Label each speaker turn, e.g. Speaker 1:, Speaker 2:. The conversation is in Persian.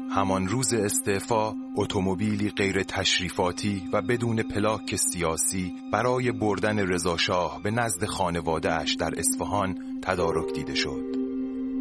Speaker 1: همان روز استعفا اتومبیلی غیر تشریفاتی و بدون پلاک سیاسی برای بردن رضا شاه به نزد خانواده اش در اصفهان تدارک دیده شد.